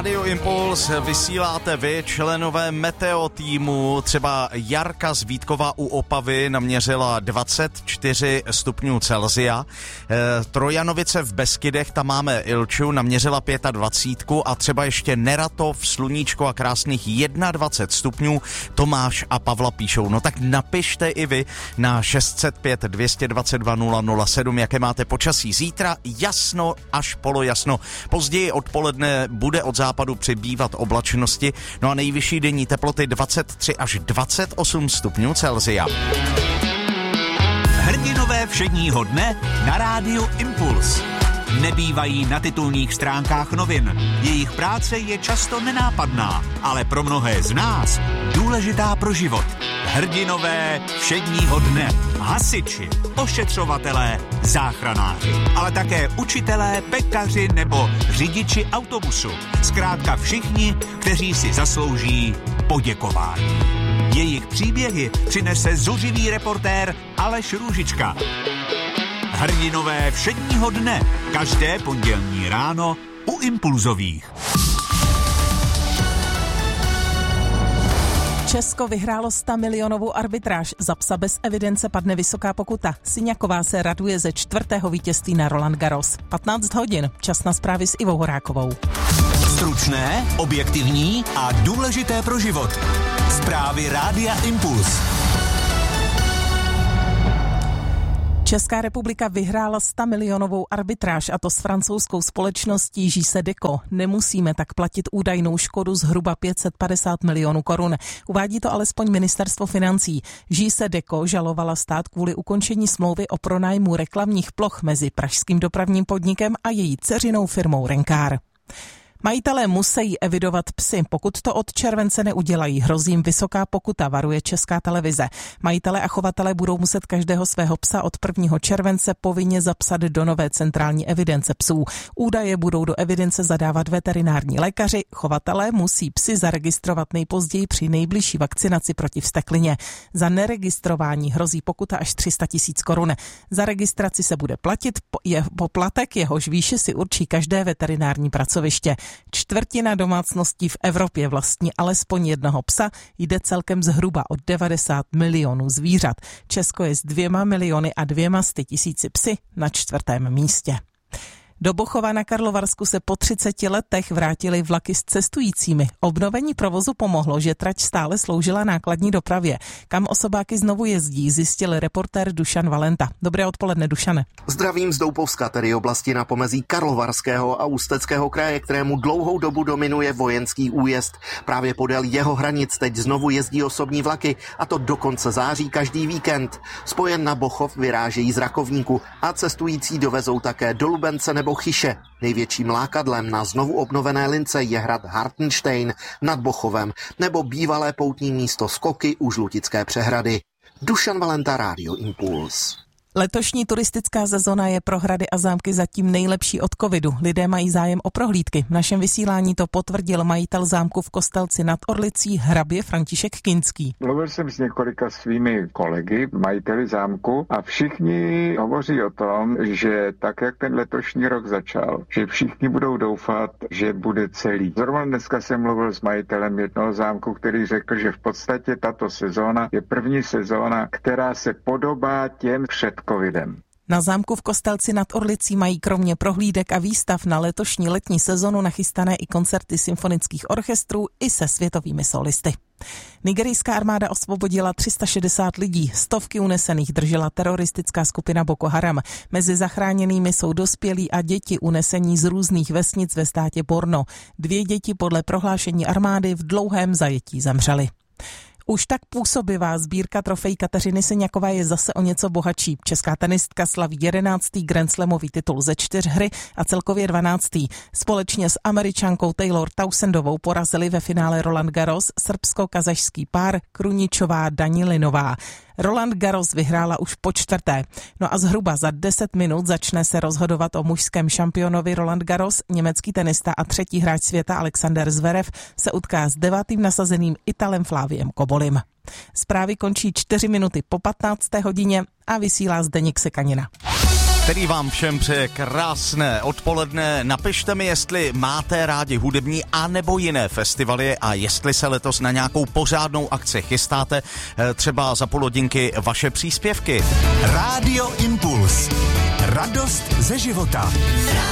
Rádio Impuls vysíláte vy, členové Meteo týmu. Třeba Jarka z Vítkova u Opavy naměřila 24 stupňů Celsia. Trojanovice v Beskydech, tam máme Ilču, naměřila 25 a třeba ještě Neratov, Sluníčko a krásných 21 stupňů. Tomáš a Pavla píšou. No tak napište i vy na 605 222 007, jaké máte počasí. Zítra jasno až polojasno. Později odpoledne bude od západu přibývat oblačnosti, no a nejvyšší denní teploty 23 až 28 stupňů Celsia. Hrdinové všedního dne na rádiu Impuls. Nebývají na titulních stránkách novin. Jejich práce je často nenápadná, ale pro mnohé z nás důležitá pro život. Hrdinové všedního dne. Hasiči, ošetřovatelé, záchranáři, ale také učitelé, pekaři nebo řidiči autobusu. Zkrátka všichni, kteří si zaslouží poděkování. Jejich příběhy přinese zuřivý reportér Aleš Růžička. Hrdinové všedního dne. Každé pondělní ráno u Impulzových. Česko vyhrálo 100 milionovou arbitráž. Za psa bez evidence padne vysoká pokuta. Syňaková se raduje ze 4. vítězství na Roland Garros. 15 hodin. Čas na zprávy s Ivou Horákovou. Stručné, objektivní a důležité pro život. Zprávy Rádia Impuls. Česká republika vyhrála 100 milionovou arbitráž, a to s francouzskou společností JC Deco. Nemusíme tak platit údajnou škodu zhruba 550 milionů korun. Uvádí to alespoň ministerstvo financí. JC Deco žalovala stát kvůli ukončení smlouvy o pronájmu reklamních ploch mezi pražským dopravním podnikem a její dceřinou firmou Renkár. Majitelé musí evidovat psy. Pokud to od července neudělají, hrozí jim vysoká pokuta, varuje Česká televize. Majitelé a chovatelé budou muset každého svého psa od 1. července povinně zapsat do nové centrální evidence psů. Údaje budou do evidence zadávat veterinární lékaři. Chovatelé musí psy zaregistrovat nejpozději při nejbližší vakcinaci proti vzteklině. Za neregistrování hrozí pokuta až 300 000 korun. Za registraci se bude platit poplatek, jehož výši si určí každé veterinární pracoviště. Čtvrtina domácností v Evropě vlastní alespoň jednoho psa, jde celkem zhruba o 90 milionů zvířat. Česko je s 2 miliony a 200 000 psy na 4. místě. Do Bochova na Karlovarsku se po 30 letech vrátily vlaky s cestujícími. Obnovení provozu pomohlo, že trať stále sloužila nákladní dopravě. Kam osobáky znovu jezdí, zjistil reportér Dušan Valenta. Dobré odpoledne, Dušane. Zdravím z Doupovska, tedy oblasti na pomezí Karlovarského a Ústeckého kraje, kterému dlouhou dobu dominuje vojenský újezd. Právě podél jeho hranic teď znovu jezdí osobní vlaky, a to do konce září každý víkend. Spojen na Bochov vyrážejí z Rakovníku a cestující dovezou také do Lubence nebo Chyše. Největším lákadlem na znovu obnovené lince je hrad Hartenstein nad Bochovem nebo bývalé poutní místo Skoky u Žlutické přehrady. Dušan Valenta, Rádio Impuls. Letošní turistická sezona je pro hrady a zámky zatím nejlepší od covidu. Lidé mají zájem o prohlídky. V našem vysílání to potvrdil majitel zámku v Kostelci nad Orlicí hrabě František Kinský. Mluvil jsem s několika svými kolegy, majiteli zámku, a všichni hovoří o tom, že tak, jak ten letošní rok začal, že všichni budou doufat, že bude celý. Zrovna dneska jsem mluvil s majitelem jednoho zámku, který řekl, že v podstatě tato sezóna je první sezóna, která se podobá těm před covidem. Na zámku v Kostelci nad Orlicí mají kromě prohlídek a výstav na letošní letní sezonu nachystané i koncerty symfonických orchestrů i se světovými solisty. Nigerijská armáda osvobodila 360 lidí, stovky unesených držela teroristická skupina Boko Haram. Mezi zachráněnými jsou dospělí a děti unesení z různých vesnic ve státě Borno. 2 děti podle prohlášení armády v dlouhém zajetí zemřely. Už tak působivá sbírka trofejí Kateřiny Syňakové je zase o něco bohatší. Česká tenistka slaví 11. grandslamový titul ze 4 hry a celkově 12. Společně s Američankou Taylor Townsendovou porazili ve finále Roland Garros srbsko-kazašský pár Kruničová Danilinová. Roland Garros vyhrála už po 4. No a zhruba za 10 minut začne se rozhodovat o mužském šampionovi Roland Garros. Německý tenista a 3. hráč světa Alexander Zverev se utká s 9. nasazeným Italem Fláviem Kobolim. Zprávy končí 4 minuty po 15. hodině a vysílá Zdeněk Sekanina. který vám všem přeje krásné odpoledne. Napište mi, jestli máte rádi hudební a nebo jiné festivaly a jestli se letos na nějakou pořádnou akci chystáte, třeba za půl hodinky vaše příspěvky. Rádio Impuls. Radost ze života.